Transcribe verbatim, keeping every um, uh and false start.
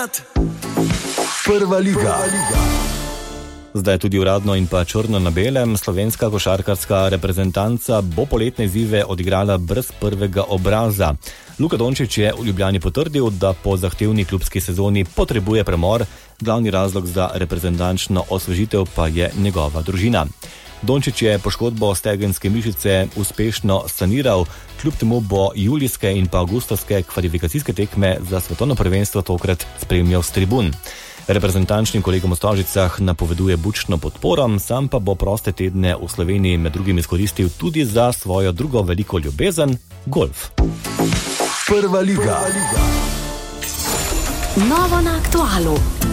zaigrati. Prva liga. Zdaj tudi uradno in pa črno na belem, slovenska košarkarska reprezentanca bo poletne izzive odigrala brez prvega obraza. Luka Dončić je v Ljubljani potrdil, da po zahtevni klubski sezoni potrebuje premor, glavni razlog za reprezentančno osvežitev pa je njegova družina. Dončić je poškodbo stegenske mišice uspešno saniral, kljub temu bo julijske in pa avgustovske kvalifikacijske tekme za svetovno prvenstvo tokrat spremljal s tribun. Reprezentančnim kolegom v Stožicah napoveduje bučno podporo, sam pa bo proste tedne v Sloveniji med drugim izkoristil tudi za svojo drugo veliko ljubezen, golf. Prva liga. Novo na aktualu.